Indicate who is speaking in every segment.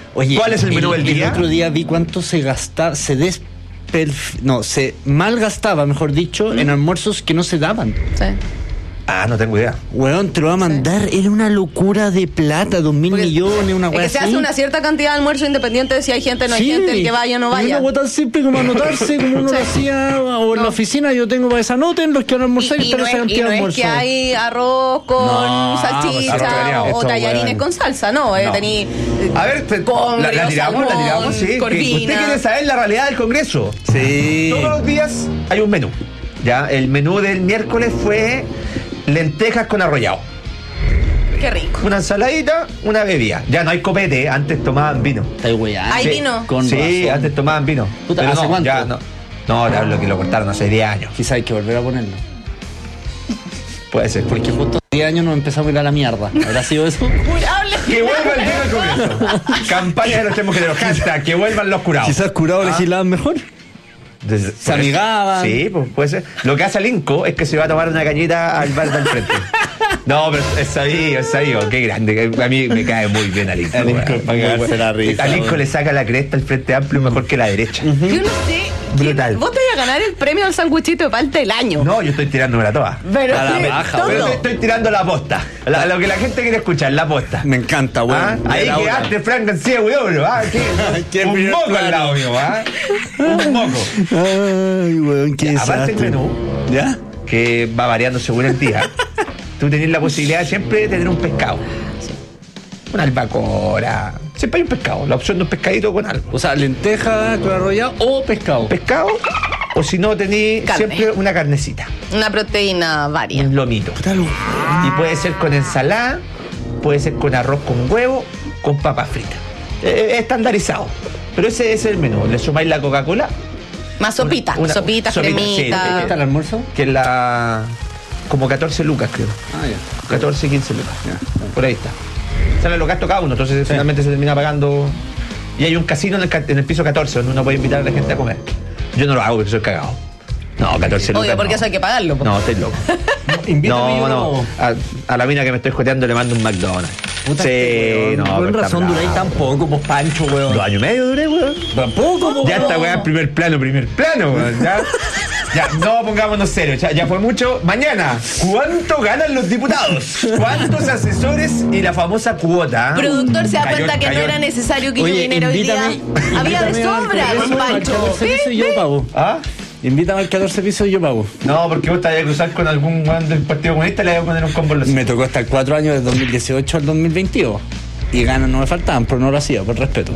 Speaker 1: Oye,
Speaker 2: ¿cuál es el menú del día?
Speaker 1: El otro día vi cuánto se gastaba, se malgastaba, mejor dicho, en almuerzos que no se daban.
Speaker 3: Sí.
Speaker 2: Ah, no tengo idea.
Speaker 1: Weón, te lo va a mandar, era una locura de plata, 2.000 millones, una weá
Speaker 3: Es que se
Speaker 1: así.
Speaker 3: hace una cierta cantidad de almuerzo independiente de si hay gente o no hay gente, el que vaya o no vaya.
Speaker 1: Es una weá tan simple como anotarse, como uno lo hacía, o en la oficina yo tengo para esa nota, en los que van a almorzar y
Speaker 3: no
Speaker 1: esa cantidad de
Speaker 3: es
Speaker 1: almuerzo.
Speaker 3: que hay arroz con salchicha o tallarines con salsa, no. Tení
Speaker 2: a ver, la tiramos, sí.
Speaker 3: corvina.
Speaker 2: Usted quiere saber la realidad del Congreso.
Speaker 1: Sí.
Speaker 2: Todos los días hay un menú. Ya, el menú del miércoles fue lentejas con arrollado.
Speaker 3: Qué rico.
Speaker 2: Una ensaladita, una bebida. Ya no hay copete, antes tomaban vino.
Speaker 1: Está weá.
Speaker 3: ¿Hay vino?
Speaker 1: Con
Speaker 2: Sí,
Speaker 1: razón.
Speaker 2: antes tomaban vino.
Speaker 1: Puta,
Speaker 2: pero
Speaker 1: ¿hace
Speaker 2: no,
Speaker 1: cuánto?
Speaker 2: ya no. No, lo que lo cortaron hace 10 años.
Speaker 1: Quizá hay que volver a ponerlo.
Speaker 2: Puede ser.
Speaker 1: Porque justo 10 años nos empezamos a ir a la mierda. ¿Habrá sido eso?
Speaker 3: Curable.
Speaker 2: Que vuelva el vino al Congreso. Campaña de los temas que hashtag, que vuelvan los curados.
Speaker 1: Quizás curados legislaban mejor. Se amigaban.
Speaker 2: Sí, pues puede ser. Lo que hace Alinco es que se va a tomar una cañita al bar del frente. No, pero es sabido, qué grande. A mí me cae muy bien Alinco. Alinco le saca la cresta al Frente Amplio mejor que la derecha.
Speaker 3: Yo no sé.
Speaker 2: Brutal.
Speaker 3: Vos te vas a ganar el premio al sanguchito de palta del año.
Speaker 2: No, yo estoy tirándomela toda.
Speaker 3: Pero
Speaker 1: a la
Speaker 3: sí,
Speaker 1: baja,
Speaker 3: todo.
Speaker 2: Pero estoy tirando la posta. Lo que la gente quiere escuchar, la posta.
Speaker 1: Me encanta, weón.
Speaker 2: Ahí quedaste, Frank García Huidobro.
Speaker 1: Qué
Speaker 2: Un
Speaker 1: primer
Speaker 2: moco
Speaker 1: plano.
Speaker 2: al lado mío, un moco.
Speaker 1: Ay, weón, qué
Speaker 2: Aparte el
Speaker 1: desastre.
Speaker 2: menú,
Speaker 1: ¿Ya?
Speaker 2: que va variando según el día, tú tenés la posibilidad siempre de tener un pescado. Una albacora. Siempre hay un pescado. La opción de un pescadito con algo.
Speaker 1: O sea, lenteja con arrollado o pescado.
Speaker 2: Pescado, o si no, tenés
Speaker 3: Carne.
Speaker 2: siempre una carnecita.
Speaker 3: Una proteína varia.
Speaker 2: Un lomito. Y puede ser con ensalada, puede ser con arroz con huevo, con papas fritas. Estandarizado. Pero ese es el menú. Le sumáis la Coca-Cola,
Speaker 3: Más sopitas,
Speaker 2: sopita, sí,
Speaker 3: cremita.
Speaker 1: ¿Qué está el almuerzo?
Speaker 2: que es la. Como 14 lucas, creo.
Speaker 1: Ah, ya.
Speaker 2: 14, 15 lucas.
Speaker 1: Ya.
Speaker 2: Por ahí está. Sale los gastos cada uno, entonces finalmente se termina pagando. Y hay un casino en el piso 14 donde uno puede invitar a la gente a comer. Yo no lo hago porque soy cagado. No, 14 lucas.
Speaker 3: Obvio, porque
Speaker 2: no.
Speaker 3: eso hay que pagarlo. po.
Speaker 2: No, estoy loco.
Speaker 1: Invítame
Speaker 2: No. A la mina que me estoy joteando le mando un McDonald's.
Speaker 1: Puta,
Speaker 2: Sí, no.
Speaker 1: Con
Speaker 2: pero
Speaker 1: razón
Speaker 2: está
Speaker 1: duráis
Speaker 2: bravo.
Speaker 1: tan poco, pues Pancho, weón.
Speaker 2: 2 años y medio duré, weón.
Speaker 1: Tampoco, po,
Speaker 2: Ya
Speaker 1: weón.
Speaker 2: esta weá en primer plano, weón. Ya, no pongámonos serios, ya fue mucho. Mañana, ¿cuánto ganan los diputados? ¿Cuántos asesores y la famosa cuota?
Speaker 3: Productor se da
Speaker 2: Cayó-
Speaker 3: cuenta que
Speaker 2: cayó-
Speaker 3: no era necesario que yo
Speaker 1: Oye,
Speaker 3: viniera hoy día. Había de sobra, don Pancho.
Speaker 1: Al 14 piso y yo pago.
Speaker 2: ¿Ah?
Speaker 1: Invítame al 14 piso y yo pago.
Speaker 2: No, porque vos te vas a cruzar con algún weón del Partido Comunista y le vas a poner un combo en los.
Speaker 1: Me tocó estar 4 años, de 2018 al 2022. Y ganas no me faltaban, pero no lo hacía, por respeto.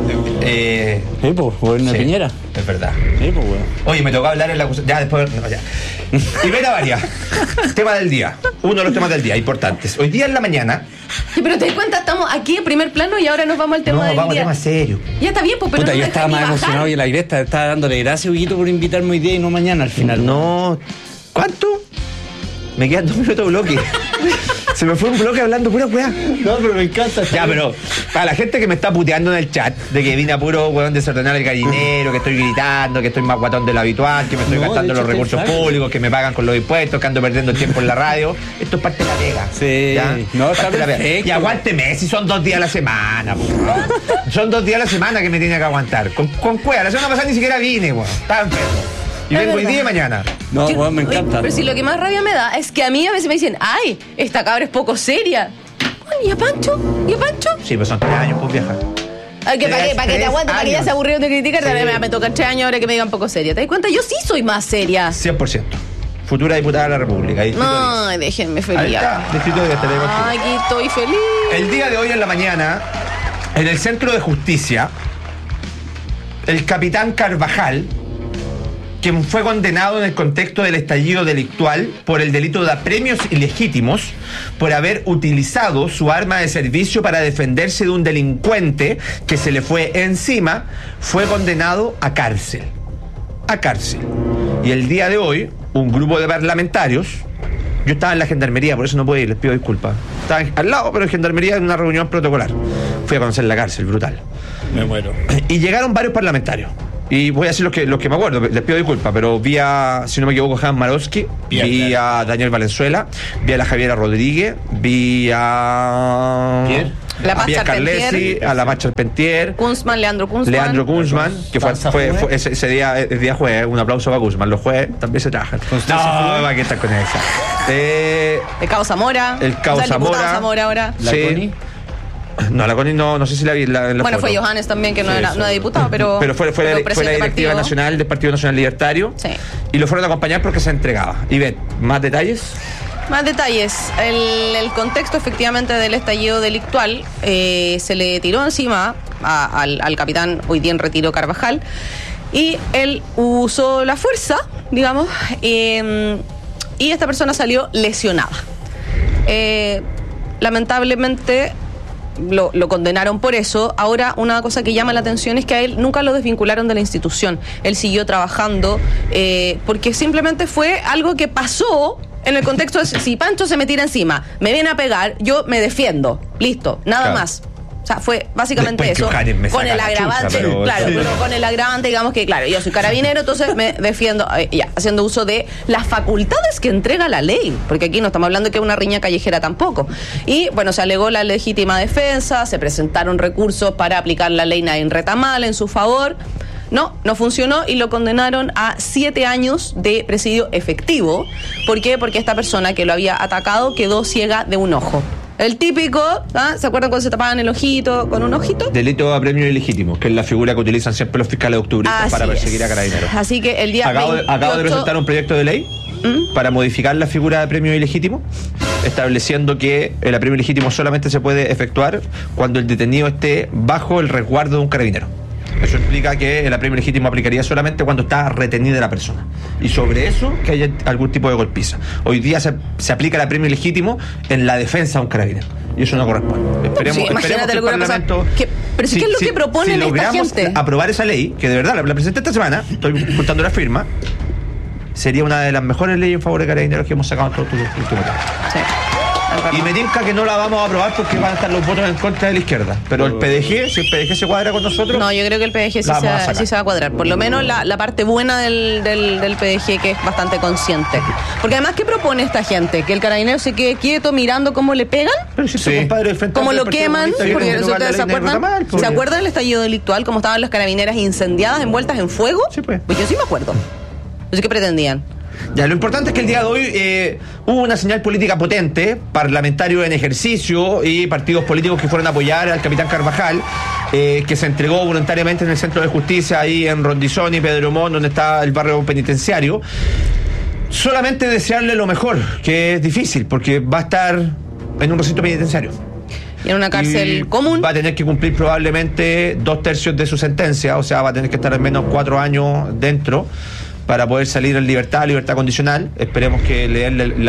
Speaker 1: Sí, pues, gobierno de
Speaker 2: Sí,
Speaker 1: Piñera.
Speaker 2: es verdad.
Speaker 1: Sí, pues, weón.
Speaker 2: Oye, me tocó hablar en la acusación. Ya, después. No, ya. Primera varia. Tema del día. Uno de los temas del día, importantes. Hoy día en la mañana.
Speaker 3: Sí, pero te das cuenta, estamos aquí en primer plano y ahora nos vamos al tema
Speaker 2: No,
Speaker 3: del
Speaker 2: vamos a
Speaker 3: día.
Speaker 2: tema serio.
Speaker 3: Ya está bien, pues, pero
Speaker 1: Puta,
Speaker 3: no
Speaker 1: yo
Speaker 3: me
Speaker 1: estaba
Speaker 3: dejan
Speaker 1: más
Speaker 3: ni
Speaker 1: emocionado
Speaker 3: bajar.
Speaker 1: y en la Gresta estaba dándole gracias, Huguito, por invitarme hoy día y no mañana al final.
Speaker 2: No. ¿Cuánto? Me quedan 2 minutos de bloque. Se me fue un bloque hablando pura weá.
Speaker 1: No, pero me encanta.
Speaker 2: Ya, pero para la gente que me está puteando en el chat de que vine a puro weón desordenar el gallinero, que estoy gritando, que estoy más guatón de lo habitual, que me estoy
Speaker 1: No,
Speaker 2: gastando
Speaker 1: de hecho,
Speaker 2: los recursos
Speaker 1: está bien.
Speaker 2: públicos, que me pagan con los impuestos, que ando perdiendo el tiempo en la radio. Esto es parte de la pega.
Speaker 1: Sí.
Speaker 2: ¿Ya?
Speaker 1: No, está
Speaker 2: Parte de la pega.
Speaker 1: perfecto.
Speaker 2: Y aguánteme, si son 2 días a la semana, po. Son 2 días a la semana que me tiene que aguantar. Con cueva. La semana pasada ni siquiera vine, weón. Estaba enfermo. Y
Speaker 3: Es
Speaker 2: vengo hoy
Speaker 3: verdad.
Speaker 2: día y mañana.
Speaker 1: No,
Speaker 3: Yo-
Speaker 1: weón, me
Speaker 3: oye,
Speaker 1: encanta.
Speaker 3: Pero si lo que más rabia me da es que a mí a veces me dicen, ay, esta cabra es poco seria. Bueno, ¿y a Pancho? ¿Y a Pancho?
Speaker 2: Sí, pues son 3 años, pues vieja.
Speaker 3: Ay, que para que te
Speaker 2: 3
Speaker 3: aguante, para que ya
Speaker 2: años.
Speaker 3: se aburrieron de criticar,
Speaker 2: Sí.
Speaker 3: también me tocan 3 años ahora que me digan poco seria. ¿Te das cuenta? Yo sí soy más seria.
Speaker 2: 100%. Futura diputada de la República. Distrito 10.
Speaker 3: Ay, déjenme
Speaker 2: Ahí
Speaker 3: feliz.
Speaker 2: está, Distrito 10, te lo digo aquí.
Speaker 3: Ay, aquí estoy feliz.
Speaker 2: El día de hoy en la mañana, en el Centro de Justicia, el capitán Carvajal, quien fue condenado en el contexto del estallido delictual por el delito de apremios ilegítimos, por haber utilizado su arma de servicio para defenderse de un delincuente que se le fue encima, fue condenado a cárcel. A cárcel. Y el día de hoy, un grupo de parlamentarios. Yo estaba en la gendarmería, por eso no puedo ir, les pido disculpas. Estaba al lado, pero en gendarmería en una reunión protocolar. Fui a conocer la cárcel, brutal.
Speaker 1: Me muero.
Speaker 2: Y llegaron varios parlamentarios. Y voy a decir los que me acuerdo, les pido disculpas, pero vi a, si no me equivoco, Jan Marowski, vi a Daniel Valenzuela, vi a la Javiera Rodríguez, vi a...
Speaker 1: ¿Pierre?
Speaker 3: La Paz
Speaker 2: Pierre
Speaker 3: Charpentier.
Speaker 2: Carlesi, a la Paz Charpentier,
Speaker 3: Kunzman, Leandro Kunzman.
Speaker 2: que fue ese día, el día jueves. Un aplauso para Kunzman. Los jueves también se trabajan. No, va que estar con esa.
Speaker 3: El Cabo Zamora.
Speaker 2: El Cabo Zamora.
Speaker 3: Zamora ahora.
Speaker 1: ¿La Connie?
Speaker 2: No, la Connie no sé si la vi en la
Speaker 3: Bueno,
Speaker 2: foto.
Speaker 3: fue Johannes también, que no era diputado, pero
Speaker 2: fue la directiva nacional del Partido Nacional Libertario.
Speaker 3: Sí.
Speaker 2: Y lo fueron a acompañar porque se entregaba. Ivette, ¿más detalles?
Speaker 3: Más detalles. El contexto efectivamente del estallido delictual, se le tiró encima al capitán hoy día en retiro Carvajal, y él usó la fuerza, digamos, y esta persona salió lesionada. Lamentablemente lo condenaron por eso. Ahora, una cosa que llama la atención es que a él nunca lo desvincularon de la institución. Él siguió trabajando porque simplemente fue algo que pasó en el contexto de si Pancho se me tira encima, me viene a pegar, yo me defiendo. Listo, nada más. O sea, fue básicamente
Speaker 2: después
Speaker 3: eso. Con el agravante, pero con el agravante, digamos que, claro, yo soy carabinero, entonces me defiendo, haciendo uso de las facultades que entrega la ley, porque aquí no estamos hablando de que es una riña callejera tampoco. Y, bueno, se alegó la legítima defensa, se presentaron recursos para aplicar la ley Nadie Reta Mal en su favor. No funcionó y lo condenaron a 7 años de presidio efectivo. ¿Por qué? Porque esta persona que lo había atacado quedó ciega de un ojo. El típico, ¿se acuerdan cuando se tapaban el ojito con un ojito?
Speaker 2: Delito a premio ilegítimo, que es la figura que utilizan siempre los fiscales octubristas para perseguir a carabineros.
Speaker 3: Así que el día
Speaker 2: acabo de presentar un proyecto de ley para modificar la figura de premio ilegítimo, estableciendo que el apremio ilegítimo solamente se puede efectuar cuando el detenido esté bajo el resguardo de un carabinero. Eso implica que el apremio legítimo aplicaría solamente cuando está retenida la persona. Y sobre eso, que haya algún tipo de golpiza. Hoy día se aplica el apremio legítimo en la defensa de un carabinero. Y eso no corresponde. Esperemos que el Parlamento...
Speaker 3: Pero ¿qué es lo que proponen esta gente?
Speaker 2: Si logramos aprobar esa ley, que de verdad la presenté esta semana, estoy juntando la firma, sería una de las mejores leyes en favor de carabineros que hemos sacado en todos los últimos tiempos.
Speaker 3: Sí.
Speaker 2: Y me tinca que no la vamos a aprobar porque van a estar los votos en contra de la izquierda. Pero el PDG, si el PDG se cuadra con nosotros...
Speaker 3: No, yo creo que el PDG sí se va a cuadrar. Por lo menos la parte buena del PDG, que es bastante consciente. Porque además, ¿qué propone esta gente? ¿Que el carabinero se quede quieto mirando cómo le pegan?
Speaker 2: Pero si compadre del Frente
Speaker 3: ¿Cómo lo
Speaker 2: Partido
Speaker 3: queman?
Speaker 2: Comunista,
Speaker 3: Porque ustedes se acuerdan. ¿Se acuerdan del estallido delictual? ¿Cómo estaban las carabineras incendiadas, envueltas en fuego?
Speaker 2: Sí, pues.
Speaker 3: Pues yo sí me acuerdo. Entonces, ¿qué pretendían?
Speaker 2: Ya, lo importante es que el día de hoy hubo una señal política potente, parlamentarios en ejercicio y partidos políticos que fueron a apoyar al capitán Carvajal, que se entregó voluntariamente en el Centro de Justicia, ahí en Rondizón y Pedro Montt, donde está el barrio penitenciario. Solamente desearle lo mejor, que es difícil, porque va a estar en un recinto penitenciario.
Speaker 3: Y en una cárcel común.
Speaker 2: Va a tener que cumplir probablemente 2/3 de su sentencia, o sea, va a tener que estar al menos 4 años dentro para poder salir en libertad condicional. Esperemos que le den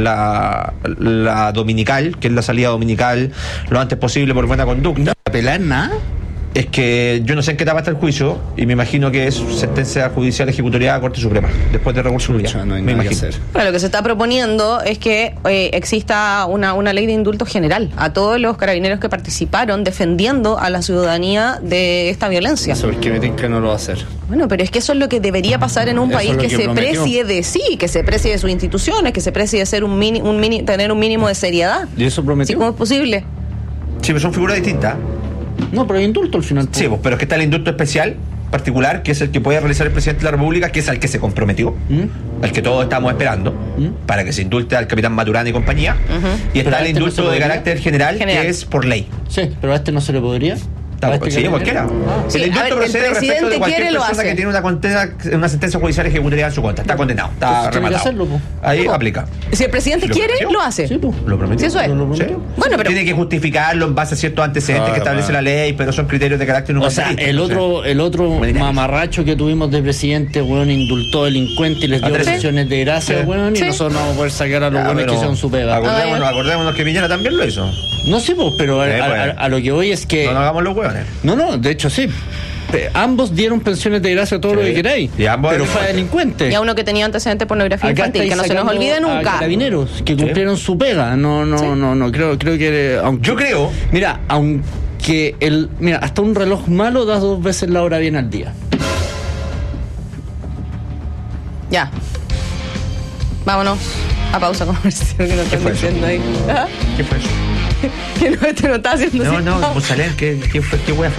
Speaker 2: la dominical, que es la salida dominical, lo antes posible por buena conducta.
Speaker 1: ¿No apelar nada?
Speaker 2: Es que yo no sé en qué etapa está el juicio y me imagino que es sentencia judicial ejecutoriada a Corte Suprema, después de recurso nulidad.
Speaker 1: No hay nada que hacer.
Speaker 3: Bueno, lo que se está proponiendo es que exista una ley de indulto general a todos los carabineros que participaron defendiendo a la ciudadanía de esta violencia.
Speaker 1: Eso es que me tinca no lo va a hacer.
Speaker 3: Bueno, pero es que eso es lo que debería pasar en un país que se precie de sí, que se precie de sus instituciones, que se precie de ser tener un mínimo de seriedad.
Speaker 1: ¿Y eso prometió?
Speaker 3: Sí, ¿cómo es posible?
Speaker 2: Sí, pero son figuras distintas.
Speaker 1: No, pero hay indulto al final.
Speaker 2: Sí, pero es que está el indulto especial, particular, que es el que puede realizar el presidente de la República, que es al que se comprometió, al que todos estamos esperando, para que se indulte al capitán Maturana y compañía. Y está el indulto de carácter general, que es por ley.
Speaker 1: Sí, pero a este no se le podría.
Speaker 2: Sí, cualquiera.
Speaker 3: Sí,
Speaker 2: el indulto procede respecto de cualquier persona que tiene una sentencia judicial ejecutoriada en su contra. Está condenado, está rematado.
Speaker 1: Hacerlo,
Speaker 2: ahí aplica.
Speaker 3: Si el presidente quiere, lo hace.
Speaker 1: Sí,
Speaker 2: lo prometió.
Speaker 3: Sí, eso es.
Speaker 2: Sí.
Speaker 3: Bueno, pero
Speaker 2: tiene que justificarlo en base a ciertos antecedentes que establece la ley, pero son criterios de carácter
Speaker 1: universalista. O sea, el otro mamarracho que tuvimos de presidente, weón, indultó delincuentes y les dio decisiones de gracia, weón, y nosotros no vamos a poder sacar a los buenos que hicieron su pega.
Speaker 2: Acordémonos que Piñera también lo hizo.
Speaker 1: No sé, pues, pero a lo que voy es que...
Speaker 2: No hagamos los hueones.
Speaker 1: No, de hecho sí. Ambos dieron pensiones de gracia a todo lo que queráis, pero fue delincuente.
Speaker 3: Y a uno que tenía antecedentes de pornografía infantil, que no se nos olvide nunca.
Speaker 1: Carabineros que cumplieron su pega. No, creo que...
Speaker 2: Yo creo...
Speaker 1: Mira, hasta un reloj malo da 2 veces la hora bien al día.
Speaker 3: Ya. Vámonos. A pausa comercial que nos están diciendo ahí.
Speaker 2: ¿Qué fue eso?
Speaker 3: Que no está haciendo
Speaker 2: No, Busalén, ¿qué wea fue?